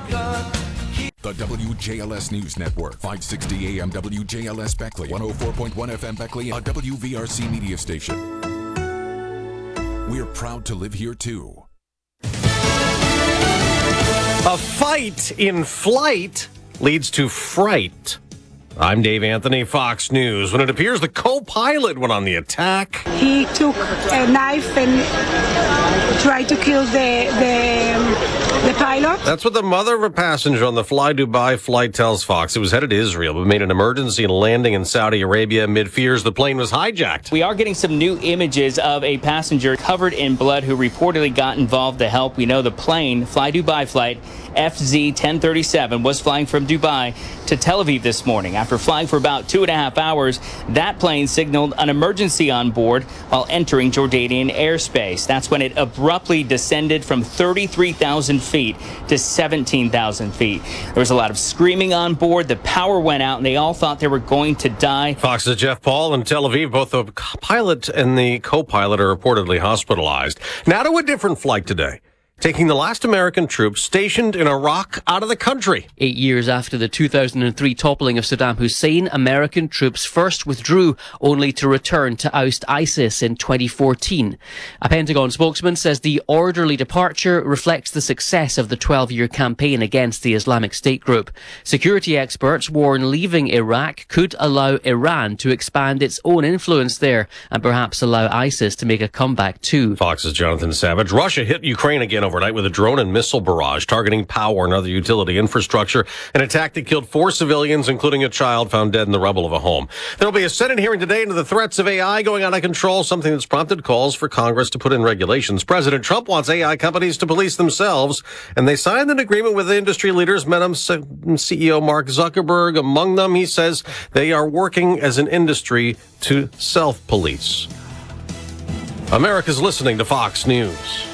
The WJLS News Network, 560 AM WJLS Beckley, 104.1 FM Beckley, a WVRC media station. We're proud to live here, too. A fight in flight leads to fright. I'm Dave Anthony, Fox News. When it appears the co-pilot went on the attack. He took a knife and tried to kill the pilot. That's what the mother of a passenger on the Fly Dubai flight tells Fox. It was headed to Israel, but made an emergency landing in Saudi Arabia amid fears the plane was hijacked. We are getting some new images of a passenger covered in blood who reportedly got involved to help. We know the plane, Fly Dubai flight FZ-1037, was flying from Dubai to Tel Aviv this morning. After flying for about 2.5 hours, that plane signaled an emergency on board while entering Jordanian airspace. That's when it abruptly descended from 33,000 feet to 17,000 feet. There was a lot of screaming on board. The power went out, and they all thought they were going to die. Fox's Jeff Paul in Tel Aviv, both the pilot and the co-pilot are reportedly hospitalized. Now to a different flight today, taking the last American troops stationed in Iraq out of the country. 8 years after the 2003 toppling of Saddam Hussein, American troops first withdrew, only to return to oust ISIS in 2014. A Pentagon spokesman says the orderly departure reflects the success of the 12-year campaign against the Islamic State group. Security experts warn leaving Iraq could allow Iran to expand its own influence there and perhaps allow ISIS to make a comeback too. Fox's Jonathan Savage. Russia hit Ukraine again overnight with a drone and missile barrage targeting power and other utility infrastructure. An attack that killed 4 civilians, including a child found dead in the rubble of a home. There will be a Senate hearing today into the threats of AI going out of control, something that's prompted calls for Congress to put in regulations. President Trump wants AI companies to police themselves, and they signed an agreement with the industry leaders, Meta CEO Mark Zuckerberg. Among them, he says they are working as an industry to self-police. America's listening to Fox News.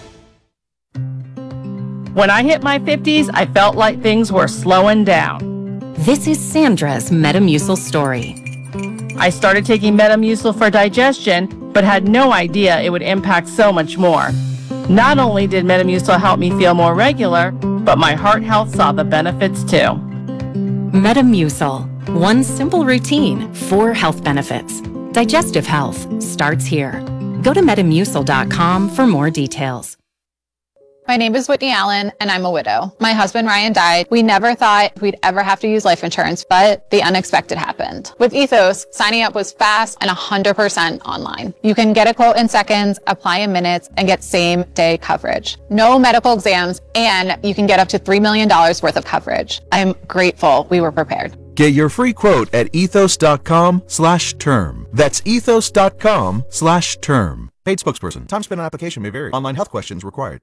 When I hit my 50s, I felt like things were slowing down. This is Sandra's Metamucil story. I started taking Metamucil for digestion, but had no idea it would impact so much more. Not only did Metamucil help me feel more regular, but my heart health saw the benefits too. Metamucil. One simple routine, 4 health benefits. Digestive health starts here. Go to Metamucil.com for more details. My name is Whitney Allen, and I'm a widow. My husband, Ryan, died. We never thought we'd ever have to use life insurance, but the unexpected happened. With Ethos, signing up was fast and 100% online. You can get a quote in seconds, apply in minutes, and get same-day coverage. No medical exams, and you can get up to $3 million worth of coverage. I'm grateful we were prepared. Get your free quote at ethos.com/term. That's ethos.com/term. Paid spokesperson. Time spent on application may vary. Online health questions required.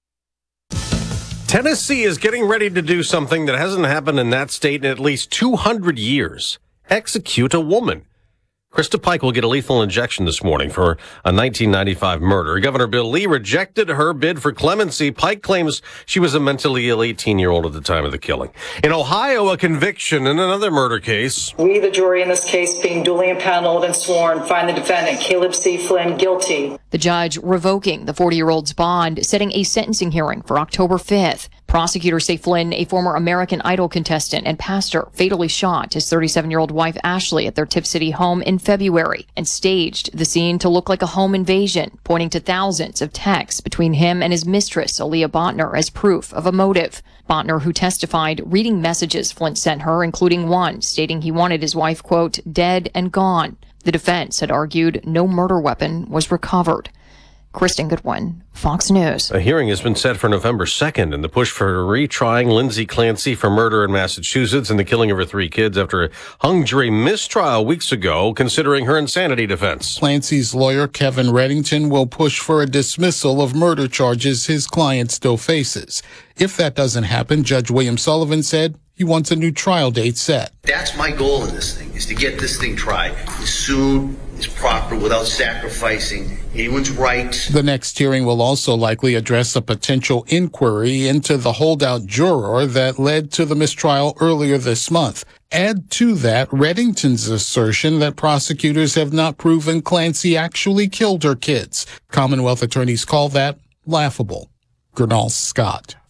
Tennessee is getting ready to do something that hasn't happened in that state in at least 200 years. Execute a woman. Krista Pike will get a lethal injection this morning for a 1995 murder. Governor Bill Lee rejected her bid for clemency. Pike claims she was a mentally ill 18-year-old at the time of the killing. In Ohio, a conviction in another murder case. We, the jury in this case, being duly impaneled and sworn, find the defendant, Caleb C. Flynn, guilty. The judge revoking the 40-year-old's bond, setting a sentencing hearing for October 5th. Prosecutors say Flynn, a former American Idol contestant and pastor, fatally shot his 37-year-old wife Ashley at their Tip City home in February and staged the scene to look like a home invasion, pointing to thousands of texts between him and his mistress, Aaliyah Bontner, as proof of a motive. Bontner, who testified, reading messages Flynn sent her, including one stating he wanted his wife, quote, dead and gone. The defense had argued no murder weapon was recovered. Kristen Goodwin, Fox News. A hearing has been set for November 2nd in the push for retrying Lindsay Clancy for murder in Massachusetts and the killing of her 3 kids after a hung jury mistrial weeks ago, considering her insanity defense. Clancy's lawyer, Kevin Reddington, will push for a dismissal of murder charges his client still faces. If that doesn't happen, Judge William Sullivan said he wants a new trial date set. That's my goal in this thing, is to get this thing tried as soon as proper without sacrificing anyone's rights. The next hearing will also likely address a potential inquiry into the holdout juror that led to the mistrial earlier this month. Add to that Reddington's assertion that prosecutors have not proven Clancy actually killed her kids. Commonwealth attorneys call that laughable. Gernal Scott,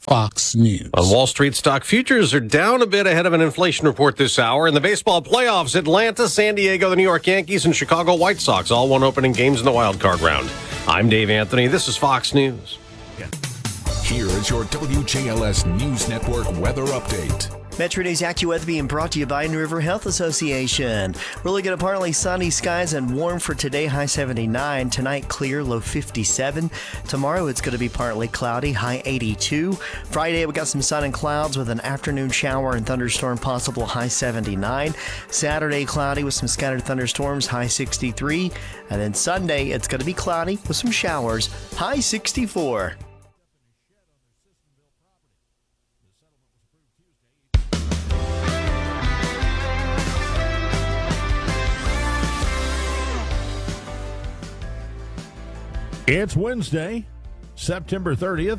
Fox News. On Wall Street, stock futures are down a bit ahead of an inflation report this hour. In the baseball playoffs, Atlanta, San Diego, the New York Yankees, and Chicago White Sox all won opening games in the wild card round. I'm Dave Anthony. This is Fox News. Here is your WJLS News Network weather update. Metro News AccuWeather being brought to you by New River Health Association. We're looking at partly sunny skies and warm for today, high 79. Tonight, clear, low 57. Tomorrow, it's going to be partly cloudy, high 82. Friday, we got some sun and clouds with an afternoon shower and thunderstorm possible, high 79. Saturday, cloudy with some scattered thunderstorms, high 63. And then Sunday, it's going to be cloudy with some showers, high 64. It's Wednesday, September 30th,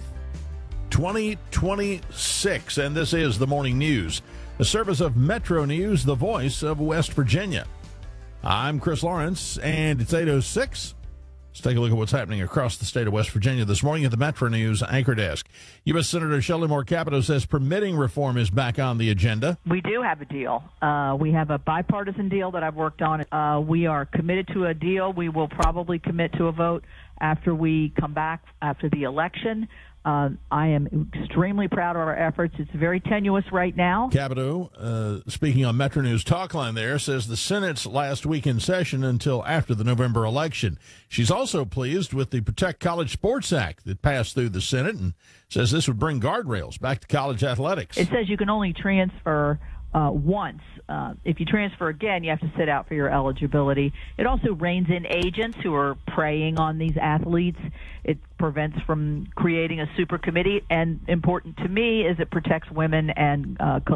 2026, and this is the Morning News, a service of Metro News, the voice of West Virginia. I'm Chris Lawrence, and it's 8:06. Let's take a look at what's happening across the state of West Virginia this morning at the Metro News Anchor Desk. U.S. Senator Shelley Moore Capito says permitting reform is back on the agenda. We do have a deal. We have a bipartisan deal that I've worked on. We are committed to a deal. We will probably commit to a vote after we come back after the election. I am extremely proud of our efforts. It's very tenuous right now. Capito, speaking on Metro News Talkline there, says the Senate's last week in session until after the November election. She's also pleased with the Protect College Sports Act that passed through the Senate and says this would bring guardrails back to college athletics. It says you can only transfer once. If you transfer again, you have to sit out for your eligibility. It also reins in agents who are preying on these athletes. It prevents from creating a super committee, and important to me is it protects women and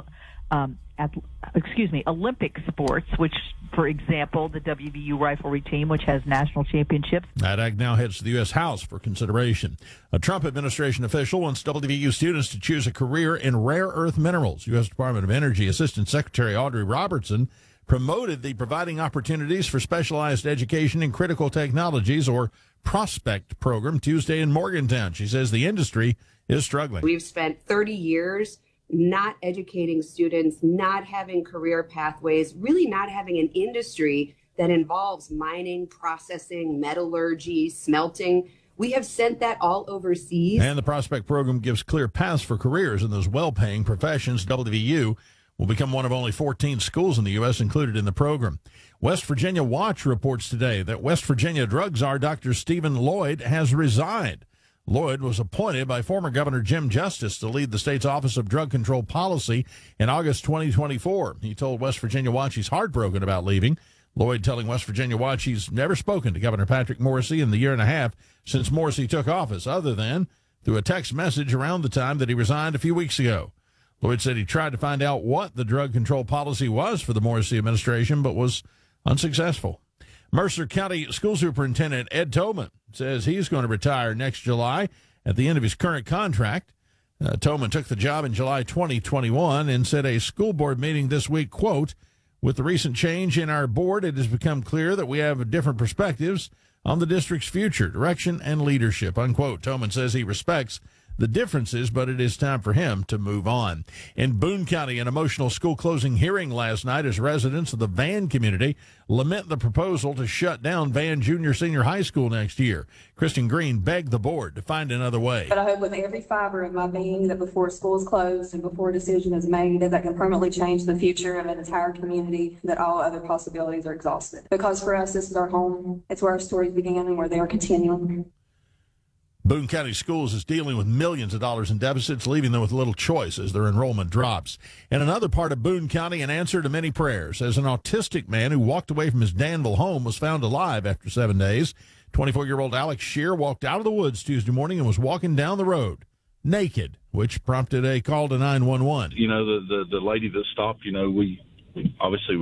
Olympic sports, which, for example, the WVU riflery team, which has national championships. That act now heads to the U.S. House for consideration. A Trump administration official wants WVU students to choose a career in rare earth minerals. U.S. Department of Energy Assistant Secretary Audrey Robertson promoted the Providing Opportunities for Specialized Education in Critical Technologies, or PROSPECT program, Tuesday in Morgantown. She says the industry is struggling. We've spent 30 years not educating students, not having career pathways, really not having an industry that involves mining, processing, metallurgy, smelting. We have sent that all overseas. And the Prospect program gives clear paths for careers in those well-paying professions. WVU will become one of only 14 schools in the U.S. included in the program. West Virginia Watch reports today that West Virginia drug czar Dr. Stephen Lloyd has resigned. Lloyd was appointed by former Governor Jim Justice to lead the state's Office of Drug Control Policy in August 2024. He told West Virginia Watch he's heartbroken about leaving. Lloyd telling West Virginia Watch he's never spoken to Governor Patrick Morrisey in the year and a half since Morrisey took office, other than through a text message around the time that he resigned a few weeks ago. Lloyd said he tried to find out what the drug control policy was for the Morrisey administration, but was unsuccessful. Mercer County School Superintendent Ed Toman says he's going to retire next July at the end of his current contract. Toman took the job in July 2021 and said a school board meeting this week, quote, "With the recent change in our board, it has become clear that we have different perspectives on the district's future, direction, and leadership," unquote. Toman says he respects the differences, but it is time for him to move on. In Boone County, an emotional school closing hearing last night as residents of the Van community lament the proposal to shut down Van Junior Senior High School next year. Kristen Green begged the board to find another way. But I hope with every fiber of my being that before school is closed and before a decision is made that can permanently change the future of an entire community, that all other possibilities are exhausted. Because for us, this is our home. It's where our stories began and where they are continuing. Boone County Schools is dealing with millions of dollars in deficits, leaving them with little choice as their enrollment drops. In another part of Boone County, an answer to many prayers, as an autistic man who walked away from his Danville home was found alive after 7 days. 24-year-old Alex Shear walked out of the woods Tuesday morning and was walking down the road naked, which prompted a call to 911. You know, the lady that stopped, you know, we obviously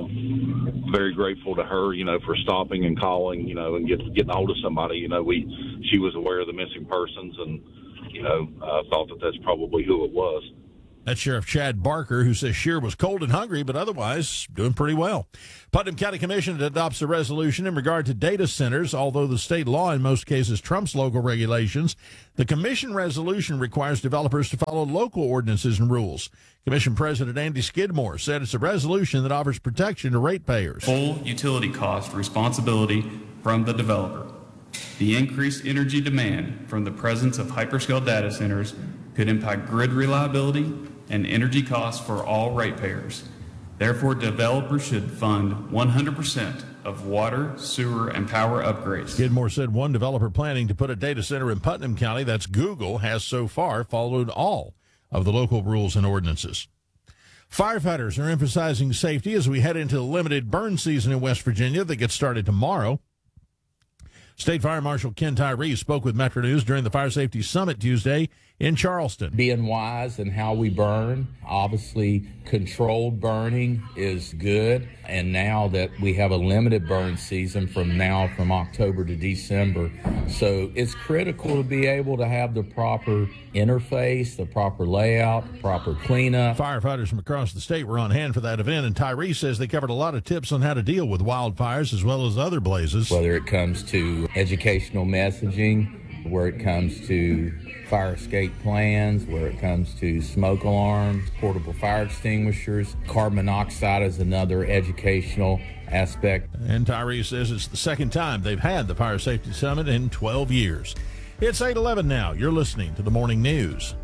very grateful to her, you know, for stopping and calling, you know, and getting a hold of somebody. You know, she was aware of the missing persons and, you know, thought that that's probably who it was. That's Sheriff Chad Barker, who says Scheer was cold and hungry, but otherwise doing pretty well. Putnam County Commission adopts a resolution in regard to data centers. Although the state law in most cases trumps local regulations, the commission resolution requires developers to follow local ordinances and rules. Commission President Andy Skidmore said it's a resolution that offers protection to ratepayers. Full utility cost responsibility from the developer. The increased energy demand from the presence of hyperscale data centers could impact grid reliability and energy costs for all ratepayers. Therefore, developers should fund 100% of water, sewer, and power upgrades. Skidmore said one developer planning to put a data center in Putnam County, that's Google, has so far followed all of the local rules and ordinances. Firefighters are emphasizing safety as we head into the limited burn season in West Virginia that gets started tomorrow. State Fire Marshal Ken Tyree spoke with Metro News during the Fire Safety Summit Tuesday in Charleston. Being wise in how we burn. Obviously, controlled burning is good. And now that we have a limited burn season from October to December. So it's critical to be able to have the proper interface, the proper layout, the proper cleanup. Firefighters from across the state were on hand for that event, and Tyree says they covered a lot of tips on how to deal with wildfires as well as other blazes. Whether it comes to educational messaging, where it comes to fire escape plans, where it comes to smoke alarms, portable fire extinguishers. Carbon monoxide is another educational aspect. And Tyree says it's the second time they've had the Fire Safety Summit in 12 years. It's 8:11 now. You're listening to the Morning News.